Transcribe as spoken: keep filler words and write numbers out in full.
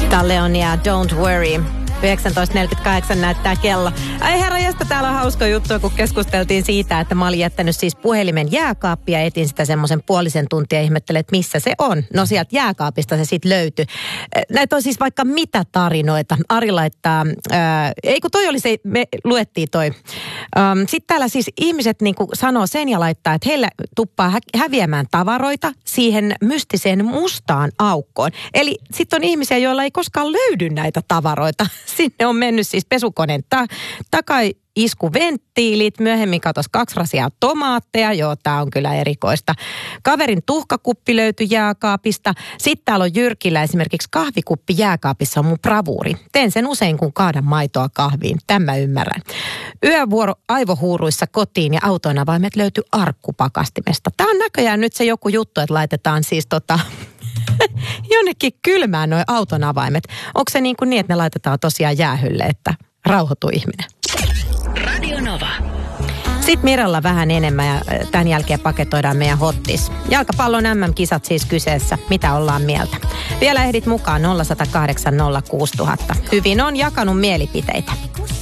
Leonia, Don't Worry. yhdeksäntoista neljäkymmentäkahdeksan näyttää kello. Ai herra jästä, täällä on hauska juttu, kun keskusteltiin siitä, että mä olin jättänyt siis puhelimen jääkaappia ja etin sitä semmoisen puolisen tuntia ja ihmettelin, että missä se on. No sieltä jääkaapista se sitten löytyi. Näitä on siis vaikka mitä tarinoita. Ari laittaa, ää, ei kun toi oli se, me luettiin toi. Ähm, sitten täällä siis ihmiset niin kuin sanoo sen ja laittaa, että heillä tuppaa hä- häviämään tavaroita siihen mystiseen mustaan aukkoon. Eli sitten on ihmisiä, joilla ei koskaan löydy näitä tavaroita. Sinne on mennyt siis pesukoneen ta- takaisku-venttiilit, myöhemmin katos kaksi rasia tomaatteja, joo, tää on kyllä erikoista. Kaverin tuhkakuppi löytyi jääkaapista. Sitten täällä on Jyrkillä esimerkiksi kahvikuppi jääkaapissa on mun bravuuri. Teen sen usein, kun kaadan maitoa kahviin. Tämä ymmärrän. Yövuoro aivohuuruissa kotiin ja auton avaimet löytyi arkkupakastimesta. Tää on näköjään nyt se joku juttu, että laitetaan siis tota... jonnekin kylmään noi auton avaimet. Onko se niin kuin niin, että ne laitetaan tosiaan jäähylle, että rauhoituu ihminen? Radio Nova. Sitten Miralla vähän enemmän ja tämän jälkeen paketoidaan meidän hottis. Jalkapallon äm äm-kisat siis kyseessä. Mitä ollaan mieltä? Vielä ehdit mukaan nolla yksi nolla kahdeksan nolla kuusi nolla nolla nolla. Hyvin on jakanut mielipiteitä.